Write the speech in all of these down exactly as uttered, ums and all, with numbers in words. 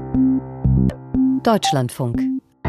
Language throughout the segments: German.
Deutschlandfunk.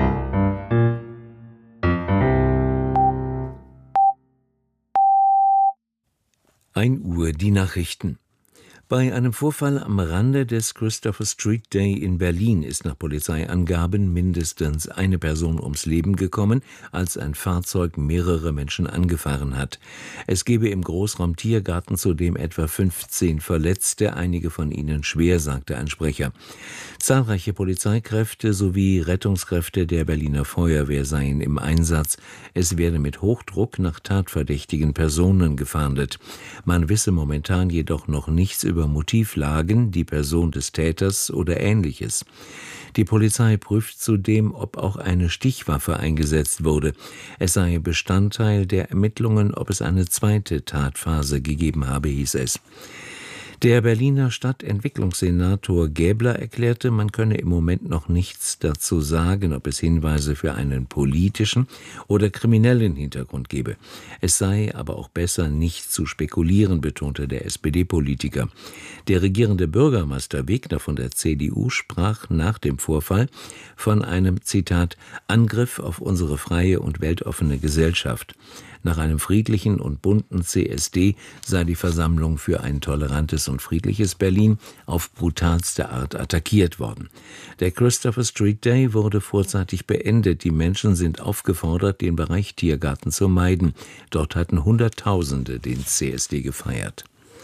ein Uhr die Nachrichten. Bei einem Vorfall am Rande des Christopher Street Day in Berlin ist nach Polizeiangaben mindestens eine Person ums Leben gekommen, als ein Fahrzeug mehrere Menschen angefahren hat. Es gebe im Großraum Tiergarten zudem etwa fünfzehn Verletzte, einige von ihnen schwer, sagte ein Sprecher. Zahlreiche Polizeikräfte sowie Rettungskräfte der Berliner Feuerwehr seien im Einsatz. Es werde mit Hochdruck nach tatverdächtigen Personen gefahndet. Man wisse momentan jedoch noch nichts über Motivlagen, die Person des Täters oder Ähnliches. Die Polizei prüft zudem, ob auch eine Stichwaffe eingesetzt wurde. Es sei Bestandteil der Ermittlungen, ob es eine zweite Tatphase gegeben habe, hieß es. Der Berliner Stadtentwicklungssenator Gäbler erklärte, man könne im Moment noch nichts dazu sagen, ob es Hinweise für einen politischen oder kriminellen Hintergrund gebe. Es sei aber auch besser, nicht zu spekulieren, betonte der S P D-Politiker. Der regierende Bürgermeister Wegner von der C D U sprach nach dem Vorfall von einem, Zitat, Angriff auf unsere freie und weltoffene Gesellschaft. Nach einem friedlichen und bunten C S D sei die Versammlung für ein tolerantes und friedliches Berlin auf brutalste Art attackiert worden. Der Christopher Street Day wurde vorzeitig beendet. Die Menschen sind aufgefordert, den Bereich Tiergarten zu meiden. Dort hatten Hunderttausende den C S D gefeiert.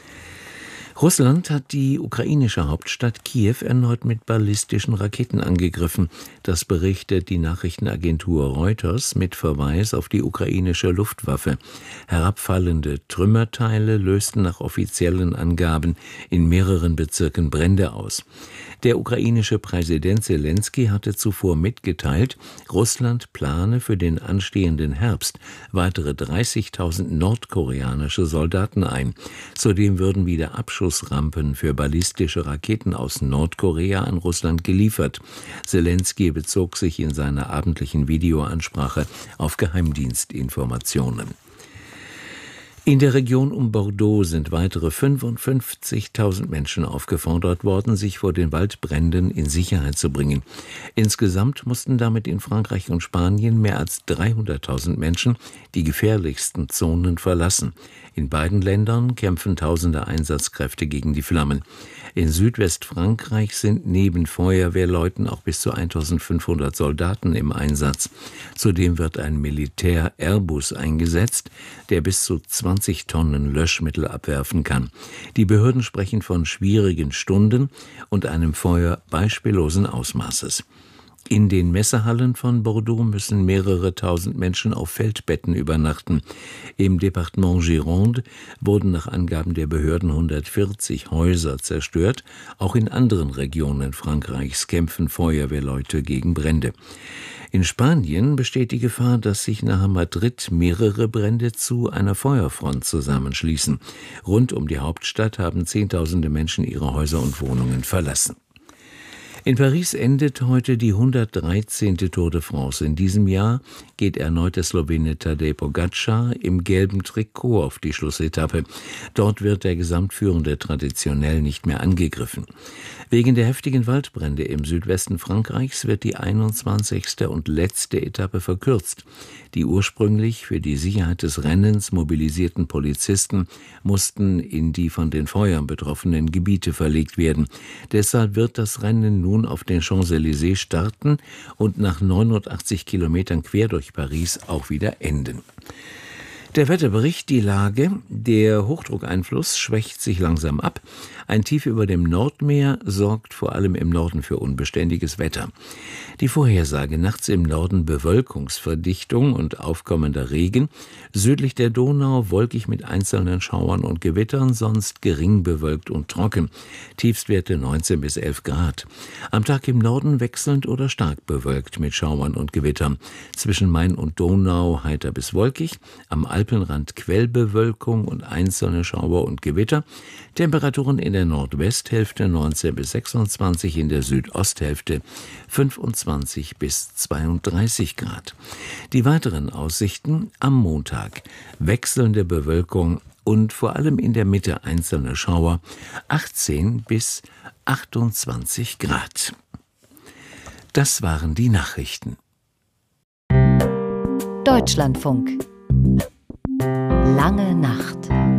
Russland hat die ukrainische Hauptstadt Kiew erneut mit ballistischen Raketen angegriffen. Das berichtet die Nachrichtenagentur Reuters mit Verweis auf die ukrainische Luftwaffe. Herabfallende Trümmerteile lösten nach offiziellen Angaben in mehreren Bezirken Brände aus. Der ukrainische Präsident Selenskyj hatte zuvor mitgeteilt, Russland plane für den anstehenden Herbst weitere dreißigtausend nordkoreanische Soldaten ein. Zudem würden wieder Abschussrampen für ballistische Raketen aus Nordkorea an Russland geliefert. Selenskyj bezog sich in seiner abendlichen Videoansprache auf Geheimdienstinformationen. In der Region um Bordeaux sind weitere fünfundfünfzigtausend Menschen aufgefordert worden, sich vor den Waldbränden in Sicherheit zu bringen. Insgesamt mussten damit in Frankreich und Spanien mehr als dreihunderttausend Menschen die gefährlichsten Zonen verlassen. In beiden Ländern kämpfen tausende Einsatzkräfte gegen die Flammen. In Südwestfrankreich sind neben Feuerwehrleuten auch bis zu eintausendfünfhundert Soldaten im Einsatz. Zudem wird ein Militär-Airbus eingesetzt, der bis zu zwanzig Tonnen Löschmittel abwerfen kann. Die Behörden sprechen von schwierigen Stunden und einem Feuer beispiellosen Ausmaßes. In den Messehallen von Bordeaux müssen mehrere tausend Menschen auf Feldbetten übernachten. Im Departement Gironde wurden nach Angaben der Behörden hundertvierzig Häuser zerstört. Auch in anderen Regionen Frankreichs kämpfen Feuerwehrleute gegen Brände. In Spanien besteht die Gefahr, dass sich nahe Madrid mehrere Brände zu einer Feuerfront zusammenschließen. Rund um die Hauptstadt haben Zehntausende Menschen ihre Häuser und Wohnungen verlassen. In Paris endet heute die hundertdreizehnte Tour de France. In diesem Jahr geht erneut der Slowene Tadej Pogačar im gelben Trikot auf die Schlussetappe. Dort wird der Gesamtführende traditionell nicht mehr angegriffen. Wegen der heftigen Waldbrände im Südwesten Frankreichs wird die einundzwanzigste und letzte Etappe verkürzt. Die ursprünglich für die Sicherheit des Rennens mobilisierten Polizisten mussten in die von den Feuern betroffenen Gebiete verlegt werden. Deshalb wird das Rennen nun auf den Champs-Élysées starten und nach neunundachtzig Kilometern quer durch Paris auch wieder enden. Der Wetterbericht, die Lage, der Hochdruckeinfluss schwächt sich langsam ab. Ein Tief über dem Nordmeer sorgt vor allem im Norden für unbeständiges Wetter. Die Vorhersage: nachts im Norden Bewölkungsverdichtung und aufkommender Regen, südlich der Donau wolkig mit einzelnen Schauern und Gewittern, sonst gering bewölkt und trocken. Tiefstwerte neunzehn bis elf Grad. Am Tag im Norden wechselnd oder stark bewölkt mit Schauern und Gewittern. Zwischen Main und Donau heiter bis wolkig, am Alpenrand Quellbewölkung und einzelne Schauer und Gewitter. Temperaturen in der Nordwesthälfte neunzehn bis sechsundzwanzig, in der Südosthälfte fünfundzwanzig bis zweiunddreißig Grad. Die weiteren Aussichten am Montag: wechselnde Bewölkung und vor allem in der Mitte einzelne Schauer, achtzehn bis achtundzwanzig Grad. Das waren die Nachrichten. Deutschlandfunk. Lange Nacht.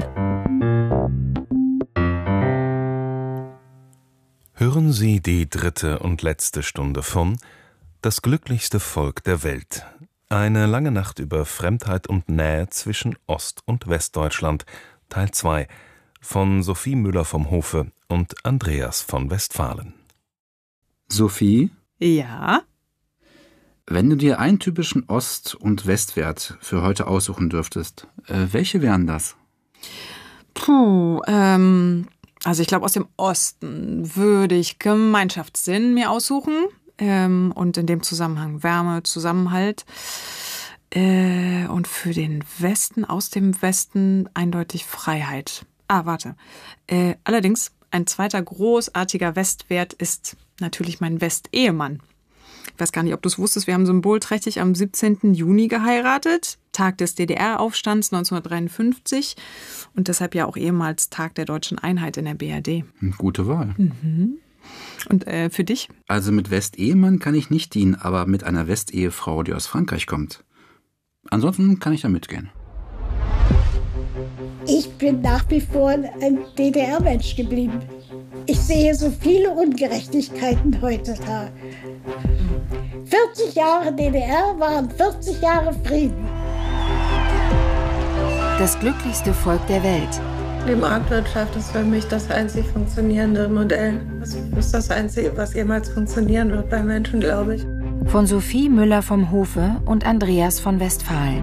Hören Sie die dritte und letzte Stunde von Das glücklichste Volk der Welt. Eine lange Nacht über Fremdheit und Nähe zwischen Ost- und Westdeutschland, Teil zwei, von Sophie Müller vom Hofe und Andreas von Westfalen. Sophie? Ja? Wenn du dir einen typischen Ost- und Westwert für heute aussuchen dürftest, äh, welche wären das? Puh, ähm, also ich glaube, aus dem Osten würde ich Gemeinschaftssinn mir aussuchen ähm, und in dem Zusammenhang Wärme, Zusammenhalt. Äh, und für den Westen, aus dem Westen eindeutig Freiheit. Ah, warte. Äh, allerdings, ein zweiter großartiger Westwert ist natürlich mein Westehemann. Ich weiß gar nicht, ob du es wusstest, wir haben symbolträchtig am siebzehnten Juni geheiratet, Tag des D D R-Aufstands neunzehnhundertdreiundfünfzig und deshalb ja auch ehemals Tag der deutschen Einheit in der B R D. Gute Wahl. Mhm. Und äh, für dich? Also mit Westehemann kann ich nicht dienen, aber mit einer Westehefrau, die aus Frankreich kommt. Ansonsten kann ich da mitgehen. Ich bin nach wie vor ein D D R-Mensch geblieben. Ich sehe so viele Ungerechtigkeiten heutzutage. vierzig Jahre D D R waren vierzig Jahre Frieden. Das glücklichste Volk der Welt. Die Marktwirtschaft ist für mich das einzig funktionierende Modell. Das ist das Einzige, was jemals funktionieren wird bei Menschen, glaube ich. Von Sophie Müller vom Hofe und Andreas von Westfalen.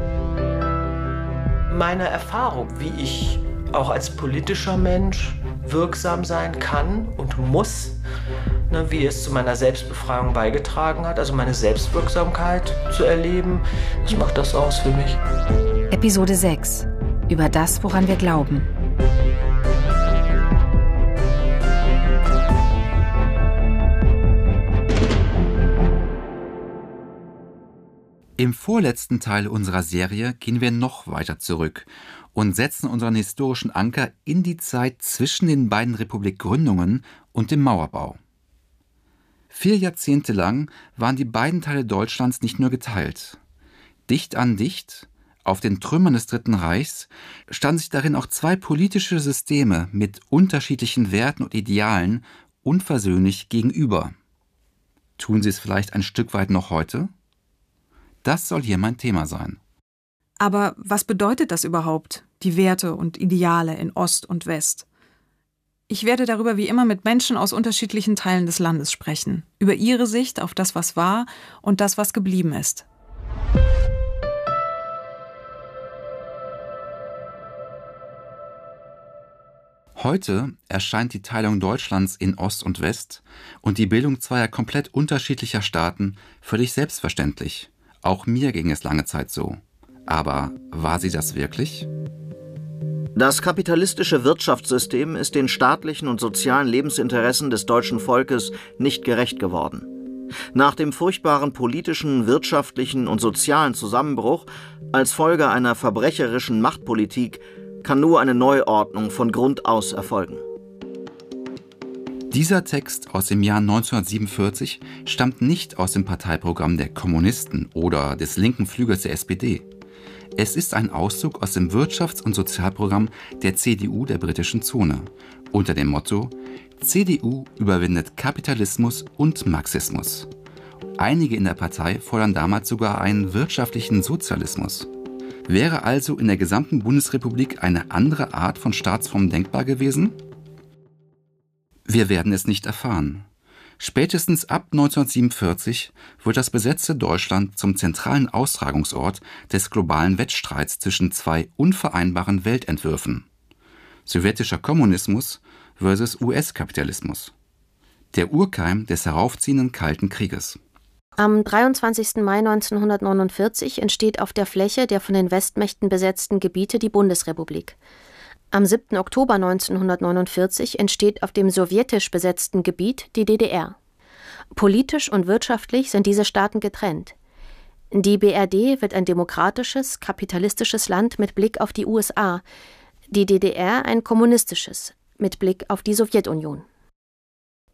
Meine Erfahrung, wie ich auch als politischer Mensch wirksam sein kann und muss, ne, wie es zu meiner Selbstbefreiung beigetragen hat, also meine Selbstwirksamkeit zu erleben, das macht das aus für mich. Episode sechs. Über das, woran wir glauben. Im vorletzten Teil unserer Serie gehen wir noch weiter zurück und setzen unseren historischen Anker in die Zeit zwischen den beiden Republikgründungen und dem Mauerbau. Vier Jahrzehnte lang waren die beiden Teile Deutschlands nicht nur geteilt. Dicht an dicht, auf den Trümmern des Dritten Reichs, standen sich darin auch zwei politische Systeme mit unterschiedlichen Werten und Idealen unversöhnlich gegenüber. Tun sie es vielleicht ein Stück weit noch heute? Das soll hier mein Thema sein. Aber was bedeutet das überhaupt, die Werte und Ideale in Ost und West? Ich werde darüber wie immer mit Menschen aus unterschiedlichen Teilen des Landes sprechen, über ihre Sicht auf das, was war und das, was geblieben ist. Heute erscheint die Teilung Deutschlands in Ost und West und die Bildung zweier komplett unterschiedlicher Staaten völlig selbstverständlich. Auch mir ging es lange Zeit so. Aber war sie das wirklich? Das kapitalistische Wirtschaftssystem ist den staatlichen und sozialen Lebensinteressen des deutschen Volkes nicht gerecht geworden. Nach dem furchtbaren politischen, wirtschaftlichen und sozialen Zusammenbruch als Folge einer verbrecherischen Machtpolitik kann nur eine Neuordnung von Grund aus erfolgen. Dieser Text aus dem Jahr neunzehnhundertsiebenundvierzig stammt nicht aus dem Parteiprogramm der Kommunisten oder des linken Flügels der S P D. Es ist ein Auszug aus dem Wirtschafts- und Sozialprogramm der C D U der britischen Zone unter dem Motto C D U überwindet Kapitalismus und Marxismus. Einige in der Partei fordern damals sogar einen wirtschaftlichen Sozialismus. Wäre also in der gesamten Bundesrepublik eine andere Art von Staatsform denkbar gewesen? Wir werden es nicht erfahren. Spätestens ab neunzehnhundertsiebenundvierzig wird das besetzte Deutschland zum zentralen Austragungsort des globalen Wettstreits zwischen zwei unvereinbaren Weltentwürfen: sowjetischer Kommunismus versus U S-Kapitalismus. Der Urkeim des heraufziehenden Kalten Krieges. Am dreiundzwanzigsten Mai neunzehnhundertneunundvierzig entsteht auf der Fläche der von den Westmächten besetzten Gebiete die Bundesrepublik. Am siebten Oktober neunzehnhundertneunundvierzig entsteht auf dem sowjetisch besetzten Gebiet die D D R. Politisch und wirtschaftlich sind diese Staaten getrennt. Die B R D wird ein demokratisches, kapitalistisches Land mit Blick auf die U S A, die D D R ein kommunistisches, mit Blick auf die Sowjetunion.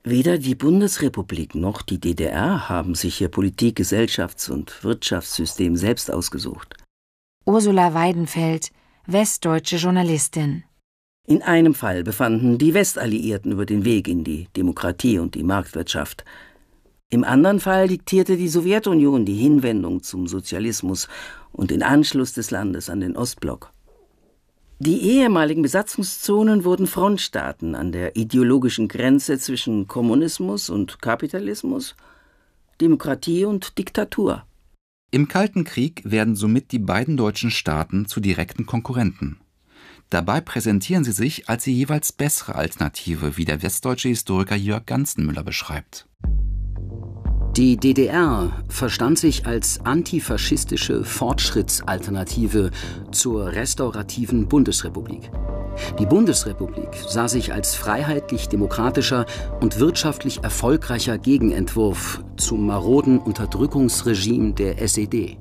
Weder die Bundesrepublik noch die D D R haben sich ihr Politik-, Gesellschafts- und Wirtschaftssystem selbst ausgesucht. Ursula Weidenfeld, westdeutsche Journalistin. In einem Fall befanden die Westalliierten über den Weg in die Demokratie und die Marktwirtschaft. Im anderen Fall diktierte die Sowjetunion die Hinwendung zum Sozialismus und den Anschluss des Landes an den Ostblock. Die ehemaligen Besatzungszonen wurden Frontstaaten an der ideologischen Grenze zwischen Kommunismus und Kapitalismus, Demokratie und Diktatur. Im Kalten Krieg werden somit die beiden deutschen Staaten zu direkten Konkurrenten. Dabei präsentieren sie sich als die jeweils bessere Alternative, wie der westdeutsche Historiker Jörg Ganzenmüller beschreibt. Die D D R verstand sich als antifaschistische Fortschrittsalternative zur restaurativen Bundesrepublik. Die Bundesrepublik sah sich als freiheitlich-demokratischer und wirtschaftlich erfolgreicher Gegenentwurf zum maroden Unterdrückungsregime der S E D.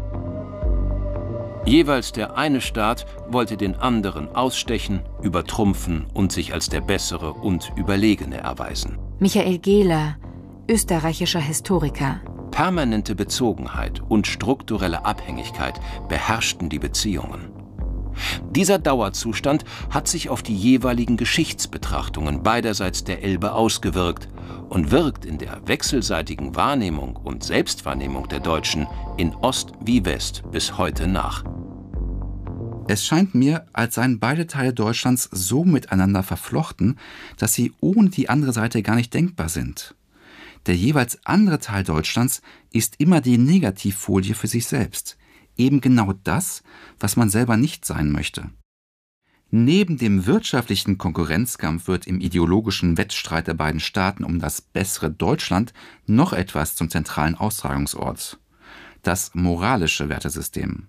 Jeweils der eine Staat wollte den anderen ausstechen, übertrumpfen und sich als der Bessere und Überlegene erweisen. Michael Gehler, österreichischer Historiker. Permanente Bezogenheit und strukturelle Abhängigkeit beherrschten die Beziehungen. Dieser Dauerzustand hat sich auf die jeweiligen Geschichtsbetrachtungen beiderseits der Elbe ausgewirkt und wirkt in der wechselseitigen Wahrnehmung und Selbstwahrnehmung der Deutschen in Ost wie West bis heute nach. Es scheint mir, als seien beide Teile Deutschlands so miteinander verflochten, dass sie ohne die andere Seite gar nicht denkbar sind. Der jeweils andere Teil Deutschlands ist immer die Negativfolie für sich selbst. Eben genau das, was man selber nicht sein möchte. Neben dem wirtschaftlichen Konkurrenzkampf wird im ideologischen Wettstreit der beiden Staaten um das bessere Deutschland noch etwas zum zentralen Austragungsort: das moralische Wertesystem.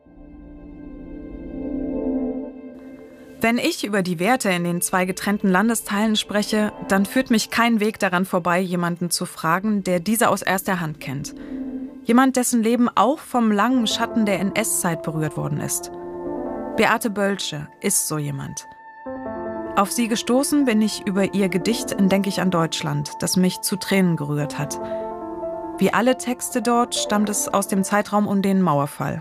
Wenn ich über die Werte in den zwei getrennten Landesteilen spreche, dann führt mich kein Weg daran vorbei, jemanden zu fragen, der diese aus erster Hand kennt. Jemand, dessen Leben auch vom langen Schatten der N S-Zeit berührt worden ist. Beate Bölsche ist so jemand. Auf sie gestoßen bin ich über ihr Gedicht in Denk ich an Deutschland, das mich zu Tränen gerührt hat. Wie alle Texte dort stammt es aus dem Zeitraum um den Mauerfall.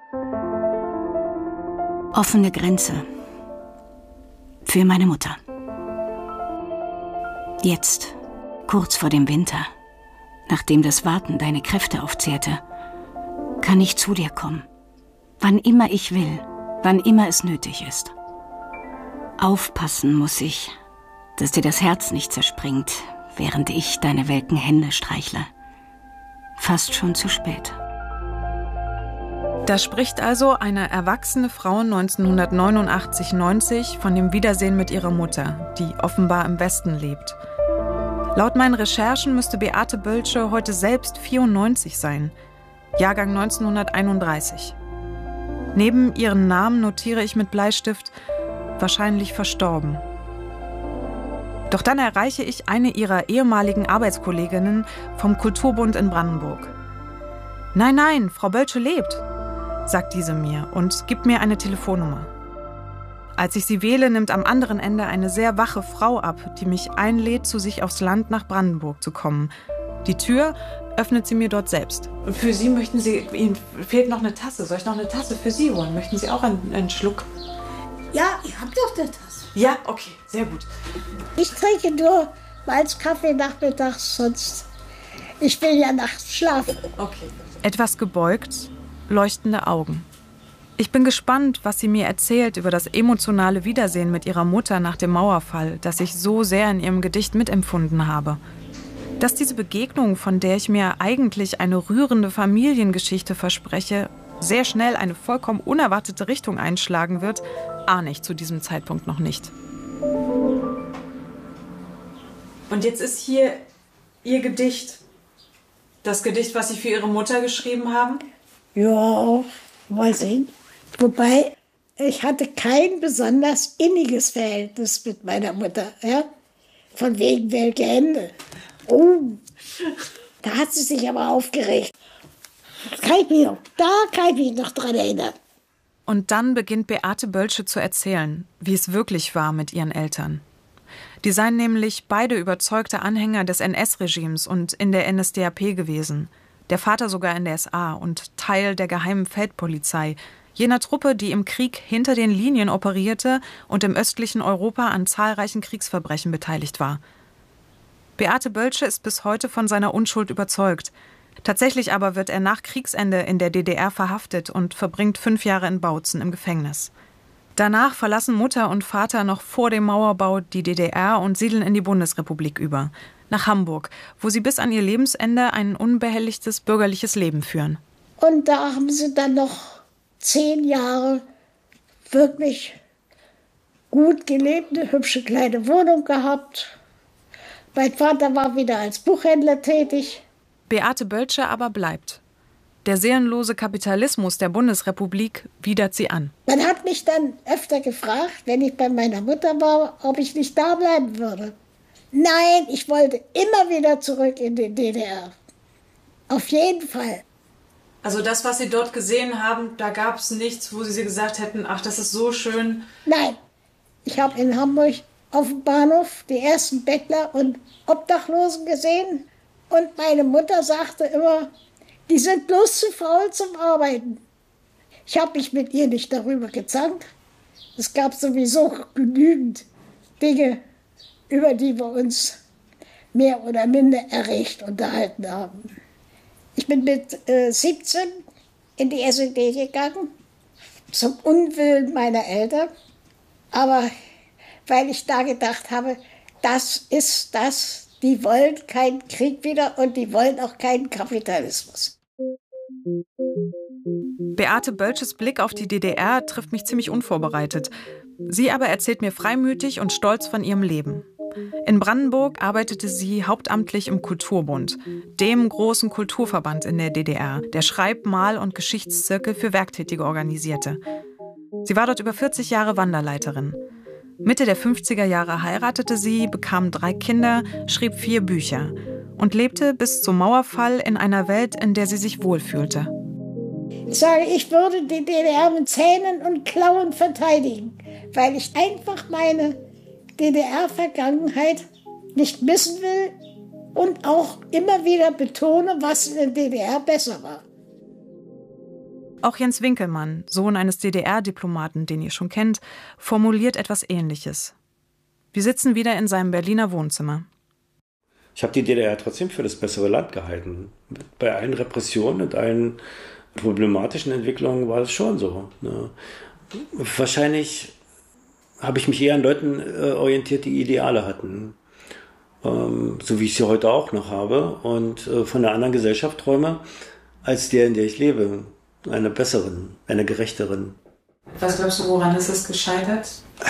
Offene Grenze. Für meine Mutter. Jetzt, kurz vor dem Winter, nachdem das Warten deine Kräfte aufzehrte, kann ich zu dir kommen. Wann immer ich will, wann immer es nötig ist. Aufpassen muss ich, dass dir das Herz nicht zerspringt, während ich deine welken Hände streichle. Fast schon zu spät. Da spricht also eine erwachsene Frau neunzehnhundertneunundachtzig neunzig von dem Wiedersehen mit ihrer Mutter, die offenbar im Westen lebt. Laut meinen Recherchen müsste Beate Bölsche heute selbst vierundneunzig sein, Jahrgang neunzehnhunderteinunddreißig. Neben ihren Namen notiere ich mit Bleistift wahrscheinlich verstorben. Doch dann erreiche ich eine ihrer ehemaligen Arbeitskolleginnen vom Kulturbund in Brandenburg. »Nein, nein, Frau Bölsche lebt«, sagt diese mir und gibt mir eine Telefonnummer. Als ich sie wähle, nimmt am anderen Ende eine sehr wache Frau ab, die mich einlädt, zu sich aufs Land nach Brandenburg zu kommen. Die Tür öffnet sie mir dort selbst. Und für Sie möchten Sie, Ihnen fehlt noch eine Tasse. Soll ich noch eine Tasse für Sie holen? Möchten Sie auch einen, einen Schluck? Ja, ich hab doch eine Tasse. Ja, okay, sehr gut. Ich trinke nur meins Kaffee nachmittags, sonst... Ich will ja nachts schlafen. Okay. Etwas gebeugt, leuchtende Augen. Ich bin gespannt, was sie mir erzählt über das emotionale Wiedersehen mit ihrer Mutter nach dem Mauerfall, das ich so sehr in ihrem Gedicht mitempfunden habe. Dass diese Begegnung, von der ich mir eigentlich eine rührende Familiengeschichte verspreche, sehr schnell eine vollkommen unerwartete Richtung einschlagen wird, ahne ich zu diesem Zeitpunkt noch nicht. Und jetzt ist hier Ihr Gedicht. Das Gedicht, was Sie für Ihre Mutter geschrieben haben? Ja, mal sehen. Wobei, ich hatte kein besonders inniges Verhältnis mit meiner Mutter. Ja? Von wegen welke Hände. Oh, da hat sie sich aber aufgeregt. Kann ich mich noch, da kann ich mich noch dran erinnern. Und dann beginnt Beate Bölsche zu erzählen, wie es wirklich war mit ihren Eltern. Die seien nämlich beide überzeugte Anhänger des N S-Regimes und in der N S D A P gewesen. Der Vater sogar in der S A und Teil der geheimen Feldpolizei, jener Truppe, die im Krieg hinter den Linien operierte und im östlichen Europa an zahlreichen Kriegsverbrechen beteiligt war. Beate Bölsche ist bis heute von seiner Unschuld überzeugt. Tatsächlich aber wird er nach Kriegsende in der D D R verhaftet und verbringt fünf Jahre in Bautzen im Gefängnis. Danach verlassen Mutter und Vater noch vor dem Mauerbau die D D R und siedeln in die Bundesrepublik über, nach Hamburg, wo sie bis an ihr Lebensende ein unbehelligtes bürgerliches Leben führen. Und da haben sie dann noch zehn Jahre wirklich gut gelebt, eine hübsche kleine Wohnung gehabt. Mein Vater war wieder als Buchhändler tätig. Beate Bölsche aber bleibt. Der seelenlose Kapitalismus der Bundesrepublik widert sie an. Man hat mich dann öfter gefragt, wenn ich bei meiner Mutter war, ob ich nicht da bleiben würde. Nein, ich wollte immer wieder zurück in die D D R. Auf jeden Fall. Also das, was Sie dort gesehen haben, da gab es nichts, wo Sie gesagt hätten, ach, das ist so schön. Nein, ich habe in Hamburg auf dem Bahnhof die ersten Bettler und Obdachlosen gesehen. Und meine Mutter sagte immer, die sind bloß zu faul zum Arbeiten. Ich habe mich mit ihr nicht darüber gezankt. Es gab sowieso genügend Dinge, über die wir uns mehr oder minder erregt unterhalten haben. Ich bin mit äh, siebzehn in die S E D gegangen, zum Unwillen meiner Eltern. Aber weil ich da gedacht habe, das ist das, die wollen keinen Krieg wieder und die wollen auch keinen Kapitalismus. Beate Bölsches Blick auf die D D R trifft mich ziemlich unvorbereitet. Sie aber erzählt mir freimütig und stolz von ihrem Leben. In Brandenburg arbeitete sie hauptamtlich im Kulturbund, dem großen Kulturverband in der D D R, der Schreib-, Mal- und Geschichtszirkel für Werktätige organisierte. Sie war dort über vierzig Jahre Wanderleiterin. Mitte der fünfziger Jahre heiratete sie, bekam drei Kinder, schrieb vier Bücher und lebte bis zum Mauerfall in einer Welt, in der sie sich wohlfühlte. Ich sage, ich würde die D D R mit Zähnen und Klauen verteidigen, weil ich einfach meine D D R-Vergangenheit nicht missen will und auch immer wieder betone, was in der D D R besser war. Auch Jens Winkelmann, Sohn eines D D R-Diplomaten, den ihr schon kennt, formuliert etwas Ähnliches. Wir sitzen wieder in seinem Berliner Wohnzimmer. Ich habe die D D R trotzdem für das bessere Land gehalten. Bei allen Repressionen und allen problematischen Entwicklungen war es schon so. Ne? Wahrscheinlich habe ich mich eher an Leuten äh, orientiert, die Ideale hatten. Ähm, so wie ich sie heute auch noch habe. Und äh, von einer anderen Gesellschaft träume, als der, in der ich lebe. Einer besseren, einer gerechteren. Was glaubst du, woran ist es gescheitert?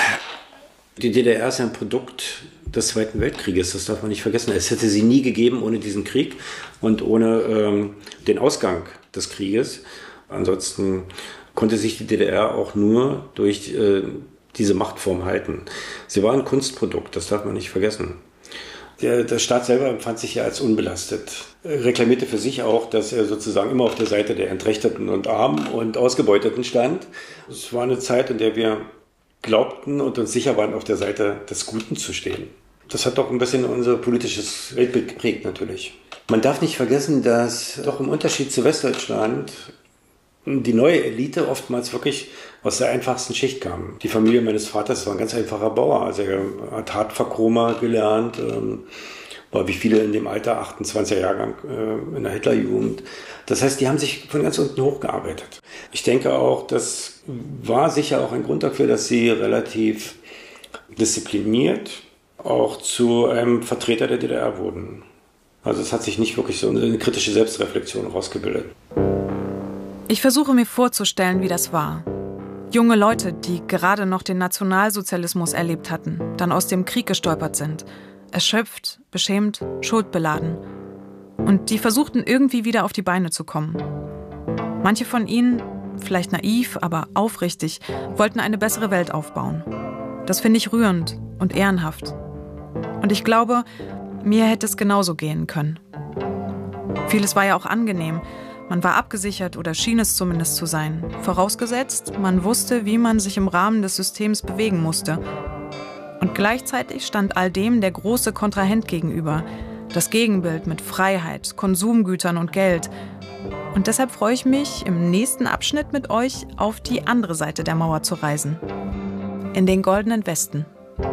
Die D D R ist ein Produkt des Zweiten Weltkrieges, das darf man nicht vergessen. Es hätte sie nie gegeben ohne diesen Krieg und ohne ähm, den Ausgang des Krieges. Ansonsten konnte sich die D D R auch nur durch äh, diese Machtform halten. Sie war ein Kunstprodukt, das darf man nicht vergessen. Der, der Staat selber empfand sich ja als unbelastet. Er reklamierte für sich auch, dass er sozusagen immer auf der Seite der Entrechteten und Armen und Ausgebeuteten stand. Es war eine Zeit, in der wir glaubten und uns sicher waren, auf der Seite des Guten zu stehen. Das hat doch ein bisschen unser politisches Weltbild geprägt natürlich. Man darf nicht vergessen, dass doch im Unterschied zu Westdeutschland die neue Elite oftmals wirklich aus der einfachsten Schicht kam. Die Familie meines Vaters war ein ganz einfacher Bauer. Also er hat Hartverkromer gelernt, ähm, war wie viele in dem Alter, achtundzwanziger Jahrgang äh, in der Hitlerjugend. Das heißt, die haben sich von ganz unten hochgearbeitet. Ich denke auch, das war sicher auch ein Grund dafür, dass sie relativ diszipliniert auch zu einem Vertreter der D D R wurden. Also es hat sich nicht wirklich so eine kritische Selbstreflexion rausgebildet. Ich versuche mir vorzustellen, wie das war. Junge Leute, die gerade noch den Nationalsozialismus erlebt hatten, dann aus dem Krieg gestolpert sind. Erschöpft, beschämt, schuldbeladen. Und die versuchten irgendwie wieder auf die Beine zu kommen. Manche von ihnen, vielleicht naiv, aber aufrichtig, wollten eine bessere Welt aufbauen. Das finde ich rührend und ehrenhaft. Und ich glaube, mir hätte es genauso gehen können. Vieles war ja auch angenehm. Man war abgesichert oder schien es zumindest zu sein. Vorausgesetzt, man wusste, wie man sich im Rahmen des Systems bewegen musste. Und gleichzeitig stand all dem der große Kontrahent gegenüber. Das Gegenbild mit Freiheit, Konsumgütern und Geld. Und deshalb freue ich mich, im nächsten Abschnitt mit euch auf die andere Seite der Mauer zu reisen. In den Goldenen Westen.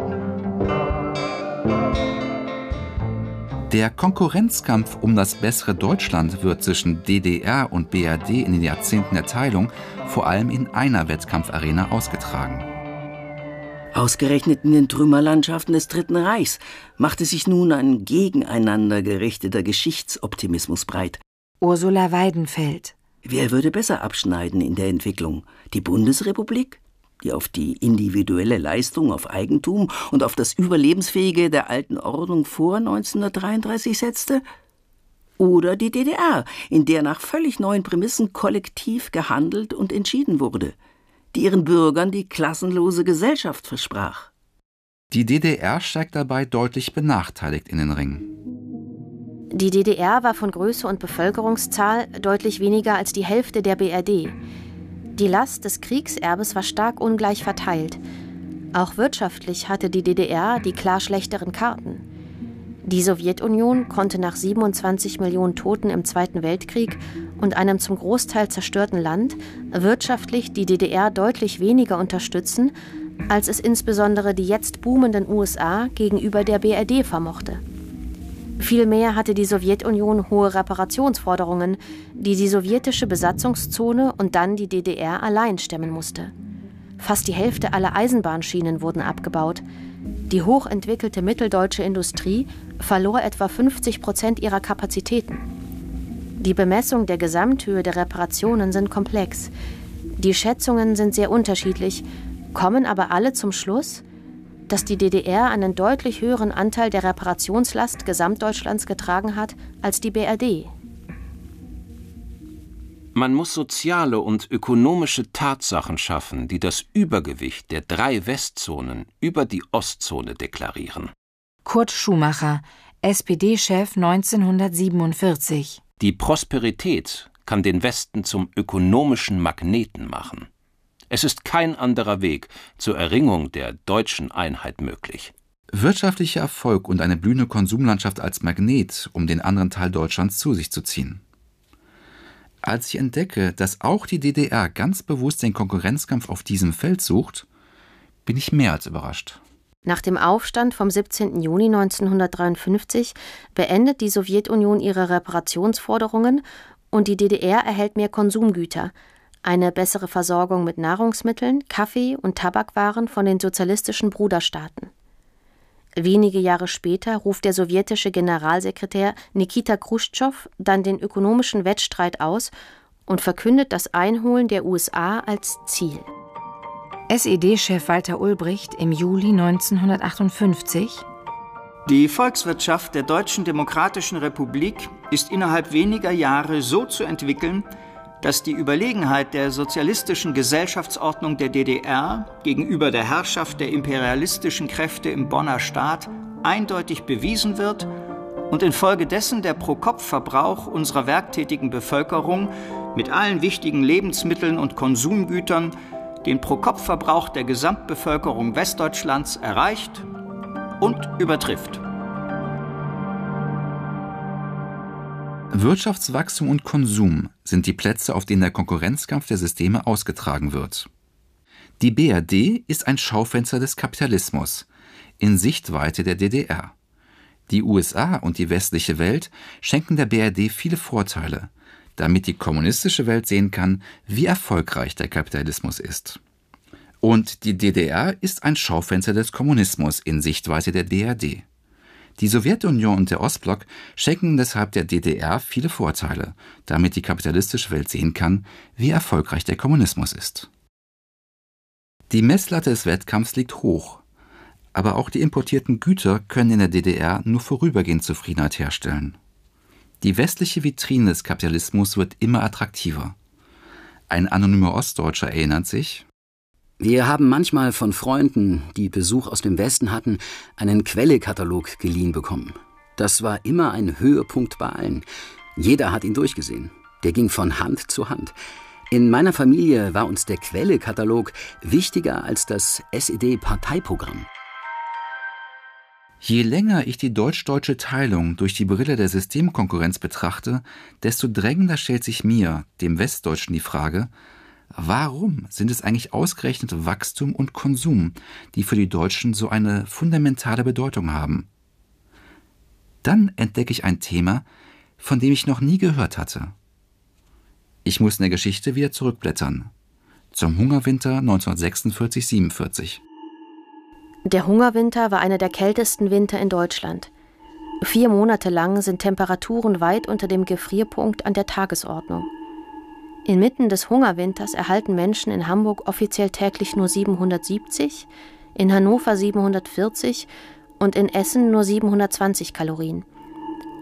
Der Konkurrenzkampf um das bessere Deutschland wird zwischen D D R und B R D in den Jahrzehnten der Teilung vor allem in einer Wettkampfarena ausgetragen. Ausgerechnet in den Trümmerlandschaften des Dritten Reichs machte sich nun ein gegeneinander gerichteter Geschichtsoptimismus breit. Ursula Weidenfeld. Wer würde besser abschneiden in der Entwicklung? Die Bundesrepublik, die auf die individuelle Leistung, auf Eigentum und auf das Überlebensfähige der alten Ordnung vor neunzehnhundertdreiunddreißig setzte? Oder die D D R, in der nach völlig neuen Prämissen kollektiv gehandelt und entschieden wurde, die ihren Bürgern die klassenlose Gesellschaft versprach? Die D D R steigt dabei deutlich benachteiligt in den Ring. Die D D R war von Größe und Bevölkerungszahl deutlich weniger als die Hälfte der B R D. Die Last des Kriegserbes war stark ungleich verteilt. Auch wirtschaftlich hatte die D D R die klar schlechteren Karten. Die Sowjetunion konnte nach siebenundzwanzig Millionen Toten im Zweiten Weltkrieg und einem zum Großteil zerstörten Land wirtschaftlich die D D R deutlich weniger unterstützen, als es insbesondere die jetzt boomenden U S A gegenüber der B R D vermochte. Vielmehr hatte die Sowjetunion hohe Reparationsforderungen, die die sowjetische Besatzungszone und dann die D D R allein stemmen musste. Fast die Hälfte aller Eisenbahnschienen wurden abgebaut. Die hochentwickelte mitteldeutsche Industrie verlor etwa fünfzig Prozent ihrer Kapazitäten. Die Bemessung der Gesamthöhe der Reparationen sind komplex. Die Schätzungen sind sehr unterschiedlich, kommen aber alle zum Schluss, dass die D D R einen deutlich höheren Anteil der Reparationslast Gesamtdeutschlands getragen hat als die B R D. Man muss soziale und ökonomische Tatsachen schaffen, die das Übergewicht der drei Westzonen über die Ostzone deklarieren. Kurt Schumacher, S P D-Chef neunzehnhundertsiebenundvierzig. Die Prosperität kann den Westen zum ökonomischen Magneten machen. Es ist kein anderer Weg zur Erringung der deutschen Einheit möglich. Wirtschaftlicher Erfolg und eine blühende Konsumlandschaft als Magnet, um den anderen Teil Deutschlands zu sich zu ziehen. Als ich entdecke, dass auch die D D R ganz bewusst den Konkurrenzkampf auf diesem Feld sucht, bin ich mehr als überrascht. Nach dem Aufstand vom siebzehnten Juni neunzehnhundertdreiundfünfzig beendet die Sowjetunion ihre Reparationsforderungen und die D D R erhält mehr Konsumgüter, eine bessere Versorgung mit Nahrungsmitteln, Kaffee und Tabakwaren von den sozialistischen Bruderstaaten. Wenige Jahre später ruft der sowjetische Generalsekretär Nikita Chruschtschow dann den ökonomischen Wettstreit aus und verkündet das Einholen der U S A als Ziel. S E D-Chef Walter Ulbricht im Juli neunzehnhundertachtundfünfzig. Die Volkswirtschaft der Deutschen Demokratischen Republik ist innerhalb weniger Jahre so zu entwickeln, dass die Überlegenheit der sozialistischen Gesellschaftsordnung der D D R gegenüber der Herrschaft der imperialistischen Kräfte im Bonner Staat eindeutig bewiesen wird und infolgedessen der Pro-Kopf-Verbrauch unserer werktätigen Bevölkerung mit allen wichtigen Lebensmitteln und Konsumgütern den Pro-Kopf-Verbrauch der Gesamtbevölkerung Westdeutschlands erreicht und übertrifft. Wirtschaftswachstum und Konsum sind die Plätze, auf denen der Konkurrenzkampf der Systeme ausgetragen wird. Die B R D ist ein Schaufenster des Kapitalismus in Sichtweite der D D R. Die U S A und die westliche Welt schenken der B R D viele Vorteile, damit die kommunistische Welt sehen kann, wie erfolgreich der Kapitalismus ist. Und die D D R ist ein Schaufenster des Kommunismus in Sichtweite der B R D. Die Sowjetunion und der Ostblock schenken deshalb der D D R viele Vorteile, damit die kapitalistische Welt sehen kann, wie erfolgreich der Kommunismus ist. Die Messlatte des Wettkampfs liegt hoch, aber auch die importierten Güter können in der D D R nur vorübergehend Zufriedenheit herstellen. Die westliche Vitrine des Kapitalismus wird immer attraktiver. Ein anonymer Ostdeutscher erinnert sich: Wir haben manchmal von Freunden, die Besuch aus dem Westen hatten, einen Quellekatalog geliehen bekommen. Das war immer ein Höhepunkt bei allen. Jeder hat ihn durchgesehen. Der ging von Hand zu Hand. In meiner Familie war uns der Quellekatalog wichtiger als das S E D-Parteiprogramm. Je länger ich die deutsch-deutsche Teilung durch die Brille der Systemkonkurrenz betrachte, desto drängender stellt sich mir, dem Westdeutschen, die Frage, warum sind es eigentlich ausgerechnet Wachstum und Konsum, die für die Deutschen so eine fundamentale Bedeutung haben? Dann entdecke ich ein Thema, von dem ich noch nie gehört hatte. Ich muss in der Geschichte wieder zurückblättern. Zum Hungerwinter neunzehnhundertsechsundvierzig siebenundvierzig. Der Hungerwinter war einer der kältesten Winter in Deutschland. Vier Monate lang sind Temperaturen weit unter dem Gefrierpunkt an der Tagesordnung. Inmitten des Hungerwinters erhalten Menschen in Hamburg offiziell täglich nur siebenhundertsiebzig, in Hannover siebenhundertvierzig und in Essen nur siebenhundertzwanzig Kalorien.